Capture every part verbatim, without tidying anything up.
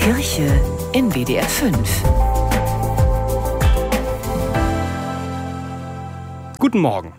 Kirche in W D R fünf. Guten Morgen.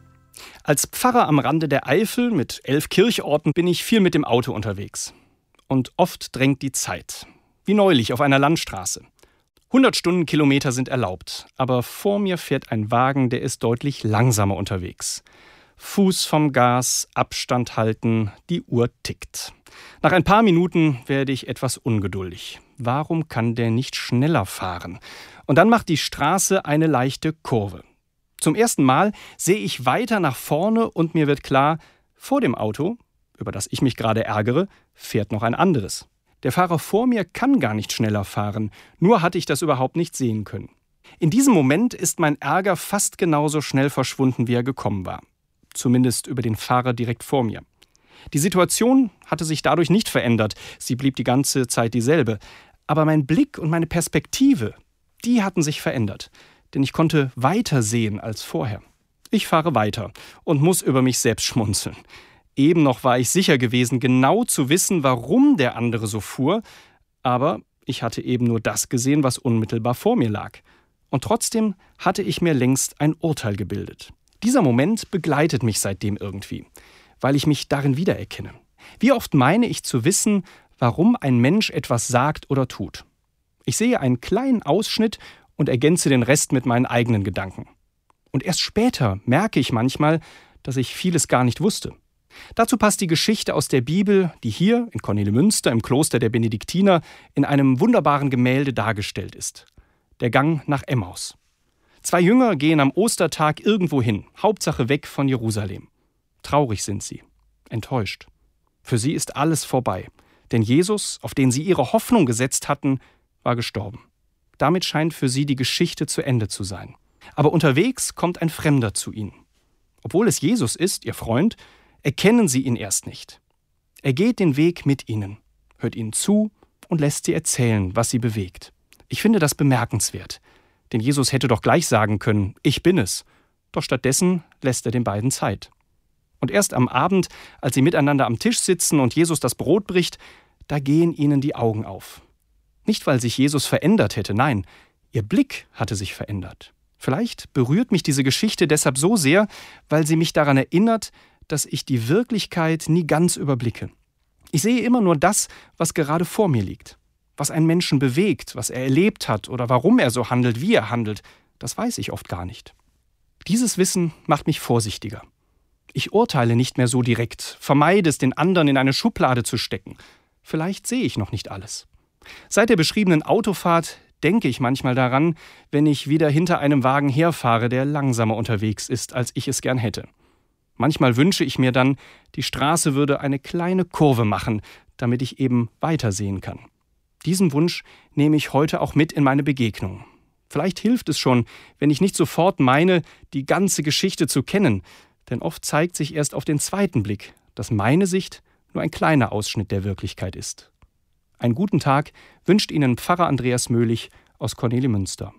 Als Pfarrer am Rande der Eifel mit elf Kirchorten bin ich viel mit dem Auto unterwegs. Und oft drängt die Zeit. Wie neulich auf einer Landstraße. hundert Stundenkilometer sind erlaubt, aber vor mir fährt ein Wagen, der ist deutlich langsamer unterwegs. Fuß vom Gas, Abstand halten, die Uhr tickt. Nach ein paar Minuten werde ich etwas ungeduldig. Warum kann der nicht schneller fahren? Und dann macht die Straße eine leichte Kurve. Zum ersten Mal sehe ich weiter nach vorne und mir wird klar, vor dem Auto, über das ich mich gerade ärgere, fährt noch ein anderes. Der Fahrer vor mir kann gar nicht schneller fahren, nur hatte ich das überhaupt nicht sehen können. In diesem Moment ist mein Ärger fast genauso schnell verschwunden, wie er gekommen war. Zumindest über den Fahrer direkt vor mir. Die Situation hatte sich dadurch nicht verändert, sie blieb die ganze Zeit dieselbe. Aber mein Blick und meine Perspektive, die hatten sich verändert. Denn ich konnte weiter sehen als vorher. Ich fahre weiter und muss über mich selbst schmunzeln. Eben noch war ich sicher gewesen, genau zu wissen, warum der andere so fuhr. Aber ich hatte eben nur das gesehen, was unmittelbar vor mir lag. Und trotzdem hatte ich mir längst ein Urteil gebildet. Dieser Moment begleitet mich seitdem irgendwie, weil ich mich darin wiedererkenne. Wie oft meine ich zu wissen, warum ein Mensch etwas sagt oder tut. Ich sehe einen kleinen Ausschnitt und ergänze den Rest mit meinen eigenen Gedanken. Und erst später merke ich manchmal, dass ich vieles gar nicht wusste. Dazu passt die Geschichte aus der Bibel, die hier in Kornelimünster im Kloster der Benediktiner in einem wunderbaren Gemälde dargestellt ist. Der Gang nach Emmaus. Zwei Jünger gehen am Ostertag irgendwo hin, Hauptsache weg von Jerusalem. Traurig sind sie, enttäuscht. Für sie ist alles vorbei, denn Jesus, auf den sie ihre Hoffnung gesetzt hatten, war gestorben. Damit scheint für sie die Geschichte zu Ende zu sein. Aber unterwegs kommt ein Fremder zu ihnen. Obwohl es Jesus ist, ihr Freund, erkennen sie ihn erst nicht. Er geht den Weg mit ihnen, hört ihnen zu und lässt sie erzählen, was sie bewegt. Ich finde das bemerkenswert, denn Jesus hätte doch gleich sagen können, ich bin es. Doch stattdessen lässt er den beiden Zeit. Und erst am Abend, als sie miteinander am Tisch sitzen und Jesus das Brot bricht, da gehen ihnen die Augen auf. Nicht, weil sich Jesus verändert hätte, nein, ihr Blick hatte sich verändert. Vielleicht berührt mich diese Geschichte deshalb so sehr, weil sie mich daran erinnert, dass ich die Wirklichkeit nie ganz überblicke. Ich sehe immer nur das, was gerade vor mir liegt. Was einen Menschen bewegt, was er erlebt hat oder warum er so handelt, wie er handelt, das weiß ich oft gar nicht. Dieses Wissen macht mich vorsichtiger. Ich urteile nicht mehr so direkt, vermeide es, den anderen in eine Schublade zu stecken. Vielleicht sehe ich noch nicht alles. Seit der beschriebenen Autofahrt denke ich manchmal daran, wenn ich wieder hinter einem Wagen herfahre, der langsamer unterwegs ist, als ich es gern hätte. Manchmal wünsche ich mir dann, die Straße würde eine kleine Kurve machen, damit ich eben weitersehen kann. Diesen Wunsch nehme ich heute auch mit in meine Begegnung. Vielleicht hilft es schon, wenn ich nicht sofort meine, die ganze Geschichte zu kennen, denn oft zeigt sich erst auf den zweiten Blick, dass meine Sicht nur ein kleiner Ausschnitt der Wirklichkeit ist. Einen guten Tag wünscht Ihnen Pfarrer Andreas Möhlich aus Kornelimünster.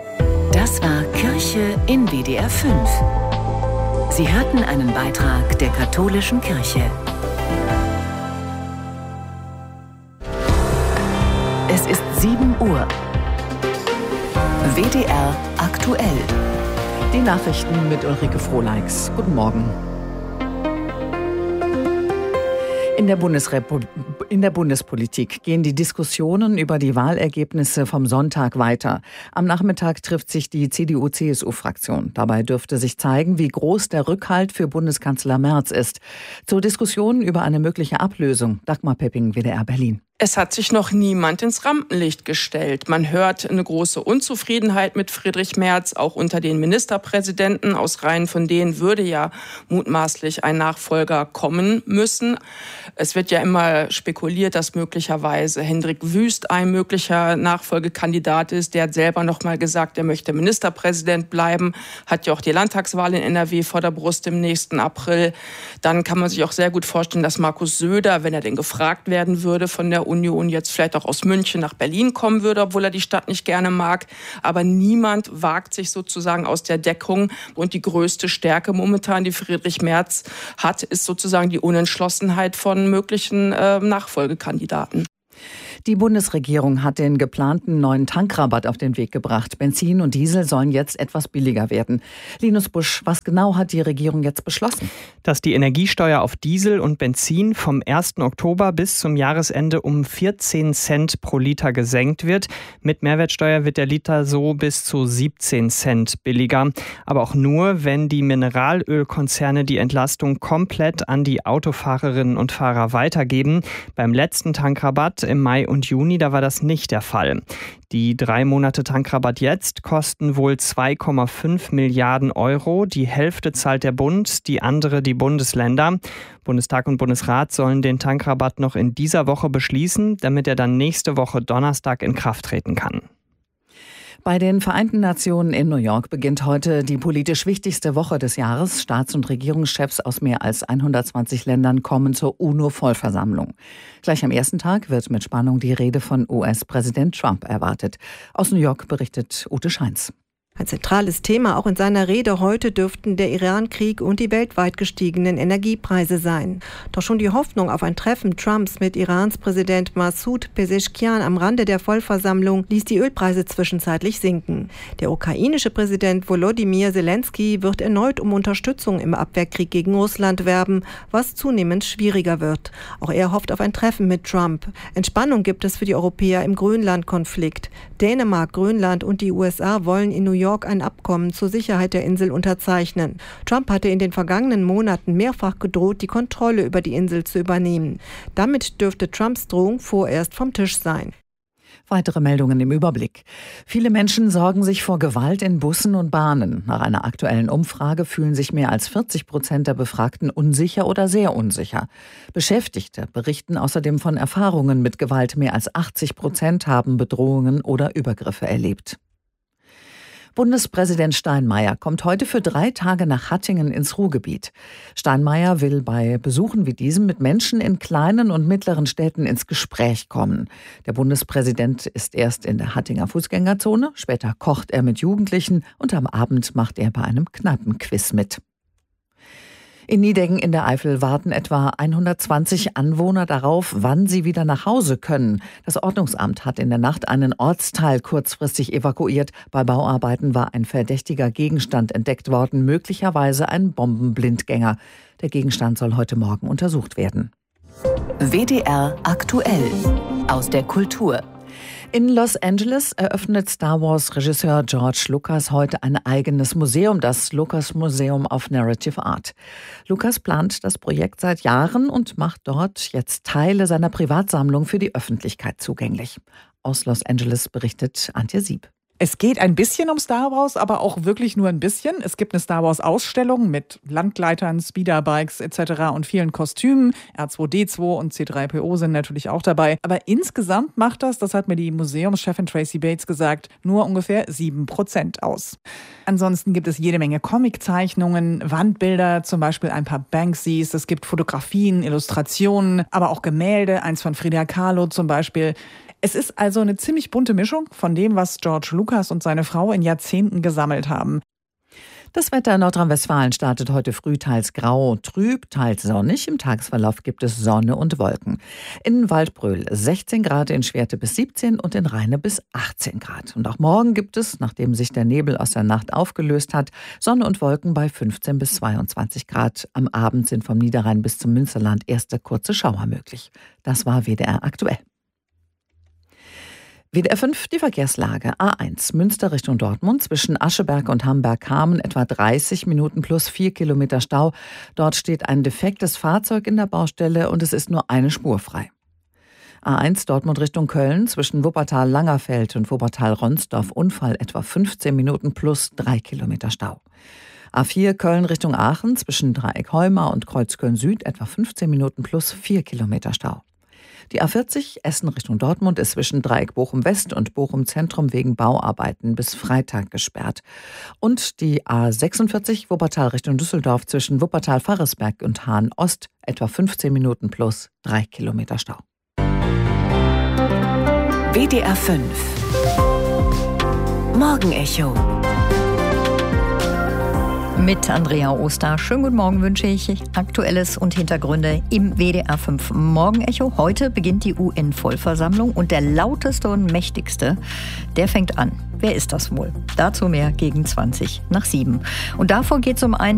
Das war Kirche in W D R fünf. Sie hörten einen Beitrag der Katholischen Kirche. Es ist sieben Uhr. W D R aktuell. Die Nachrichten mit Ulrike Frohleix. Guten Morgen. In der, Bundesrepu- in der Bundespolitik gehen die Diskussionen über die Wahlergebnisse vom Sonntag weiter. Am Nachmittag trifft sich die C D U C S U-Fraktion. Dabei dürfte sich zeigen, wie groß der Rückhalt für Bundeskanzler Merz ist. Zur Diskussion über eine mögliche Ablösung. Dagmar Pepping, W D R Berlin. Es hat sich noch niemand ins Rampenlicht gestellt. Man hört eine große Unzufriedenheit mit Friedrich Merz, auch unter den Ministerpräsidenten. Aus Reihen von denen würde ja mutmaßlich ein Nachfolger kommen müssen. Es wird ja immer spekuliert, dass möglicherweise Hendrik Wüst ein möglicher Nachfolgekandidat ist. Der hat selber noch mal gesagt, er möchte Ministerpräsident bleiben. Hat ja auch die Landtagswahl in N R W vor der Brust im nächsten April. Dann kann man sich auch sehr gut vorstellen, dass Markus Söder, wenn er denn gefragt werden würde von der Union, jetzt vielleicht auch aus München nach Berlin kommen würde, obwohl er die Stadt nicht gerne mag. Aber niemand wagt sich sozusagen aus der Deckung. Und die größte Stärke momentan, die Friedrich Merz hat, ist sozusagen die Unentschlossenheit von möglichen äh, Nachfolgekandidaten. Die Bundesregierung hat den geplanten neuen Tankrabatt auf den Weg gebracht. Benzin und Diesel sollen jetzt etwas billiger werden. Linus Busch, was genau hat die Regierung jetzt beschlossen? Dass die Energiesteuer auf Diesel und Benzin vom ersten Oktober bis zum Jahresende um vierzehn Cent pro Liter gesenkt wird. Mit Mehrwertsteuer wird der Liter so bis zu siebzehn Cent billiger. Aber auch nur, wenn die Mineralölkonzerne die Entlastung komplett an die Autofahrerinnen und Fahrer weitergeben. Beim letzten Tankrabatt im Mai und Juni, da war das nicht der Fall. Die drei Monate Tankrabatt jetzt kosten wohl zwei Komma fünf Milliarden Euro. Die Hälfte zahlt der Bund, die andere die Bundesländer. Bundestag und Bundesrat sollen den Tankrabatt noch in dieser Woche beschließen, damit er dann nächste Woche Donnerstag in Kraft treten kann. Bei den Vereinten Nationen in New York beginnt heute die politisch wichtigste Woche des Jahres. Staats- und Regierungschefs aus mehr als hundertzwanzig Ländern kommen zur UNO-Vollversammlung. Gleich am ersten Tag wird mit Spannung die Rede von U S-Präsident Trump erwartet. Aus New York berichtet Ute Scheins. Ein zentrales Thema auch in seiner Rede heute dürften der Iran-Krieg und die weltweit gestiegenen Energiepreise sein. Doch schon die Hoffnung auf ein Treffen Trumps mit Irans Präsident Massoud Pezeshkian am Rande der Vollversammlung ließ die Ölpreise zwischenzeitlich sinken. Der ukrainische Präsident Volodymyr Zelensky wird erneut um Unterstützung im Abwehrkrieg gegen Russland werben, was zunehmend schwieriger wird. Auch er hofft auf ein Treffen mit Trump. Entspannung gibt es für die Europäer im Grönland-Konflikt. Dänemark, Grönland und die U S A wollen in New York ein Abkommen zur Sicherheit der Insel unterzeichnen. Trump hatte in den vergangenen Monaten mehrfach gedroht, die Kontrolle über die Insel zu übernehmen. Damit dürfte Trumps Drohung vorerst vom Tisch sein. Weitere Meldungen im Überblick. Viele Menschen sorgen sich vor Gewalt in Bussen und Bahnen. Nach einer aktuellen Umfrage fühlen sich mehr als vierzig Prozent der Befragten unsicher oder sehr unsicher. Beschäftigte berichten außerdem von Erfahrungen mit Gewalt. Mehr als achtzig Prozent haben Bedrohungen oder Übergriffe erlebt. Bundespräsident Steinmeier kommt heute für drei Tage nach Hattingen ins Ruhrgebiet. Steinmeier will bei Besuchen wie diesem mit Menschen in kleinen und mittleren Städten ins Gespräch kommen. Der Bundespräsident ist erst in der Hattinger Fußgängerzone, später kocht er mit Jugendlichen und am Abend macht er bei einem Kneipenquiz mit. In Nideggen in der Eifel warten etwa hundertzwanzig Anwohner darauf, wann sie wieder nach Hause können. Das Ordnungsamt hat in der Nacht einen Ortsteil kurzfristig evakuiert. Bei Bauarbeiten war ein verdächtiger Gegenstand entdeckt worden, möglicherweise ein Bombenblindgänger. Der Gegenstand soll heute Morgen untersucht werden. W D R aktuell aus der Kultur. In Los Angeles eröffnet Star Wars-Regisseur George Lucas heute ein eigenes Museum, das Lucas Museum of Narrative Art. Lucas plant das Projekt seit Jahren und macht dort jetzt Teile seiner Privatsammlung für die Öffentlichkeit zugänglich. Aus Los Angeles berichtet Antje Sieb. Es geht ein bisschen um Star Wars, aber auch wirklich nur ein bisschen. Es gibt eine Star Wars-Ausstellung mit Landgleitern, Speederbikes et cetera und vielen Kostümen. R zwei D zwei und C drei P O sind natürlich auch dabei. Aber insgesamt macht das, das hat mir die Museumschefin Tracy Bates gesagt, nur ungefähr sieben Prozent aus. Ansonsten gibt es jede Menge Comiczeichnungen, Wandbilder, zum Beispiel ein paar Banksys. Es gibt Fotografien, Illustrationen, aber auch Gemälde, eins von Frida Kahlo zum Beispiel. Es ist also eine ziemlich bunte Mischung von dem, was George Lucas und seine Frau in Jahrzehnten gesammelt haben. Das Wetter in Nordrhein-Westfalen startet heute früh teils grau, trüb, teils sonnig. Im Tagesverlauf gibt es Sonne und Wolken. In Waldbröl sechzehn Grad, in Schwerte bis siebzehn und in Rheine bis achtzehn Grad. Und auch morgen gibt es, nachdem sich der Nebel aus der Nacht aufgelöst hat, Sonne und Wolken bei fünfzehn bis zweiundzwanzig Grad. Am Abend sind vom Niederrhein bis zum Münsterland erste kurze Schauer möglich. Das war W D R aktuell. W D R fünf, die Verkehrslage. A eins, Münster Richtung Dortmund, zwischen Ascheberg und Hamberg-Kamen etwa dreißig Minuten plus vier Kilometer Stau. Dort steht ein defektes Fahrzeug in der Baustelle und es ist nur eine Spur frei. A eins, Dortmund Richtung Köln, zwischen Wuppertal-Langerfeld und Wuppertal-Ronsdorf, Unfall etwa fünfzehn Minuten plus drei Kilometer Stau. A vier, Köln Richtung Aachen, zwischen Dreieck-Heumar und Kreuzköln-Süd, etwa fünfzehn Minuten plus vier Kilometer Stau. Die A vierzig, Essen Richtung Dortmund, ist zwischen Dreieck Bochum-West und Bochum-Zentrum wegen Bauarbeiten bis Freitag gesperrt. Und die A sechsundvierzig, Wuppertal Richtung Düsseldorf, zwischen Wuppertal-Farresberg und Hahn-Ost, etwa fünfzehn Minuten plus drei Kilometer Stau. W D R fünf Morgenecho. Mit Andrea Oster. Schönen guten Morgen wünsche ich. Aktuelles und Hintergründe im W D R fünf Morgenecho. Heute beginnt die U N-Vollversammlung und der lauteste und mächtigste, der fängt an. Wer ist das wohl? Dazu mehr gegen zwanzig nach sieben. Und davor geht es um einen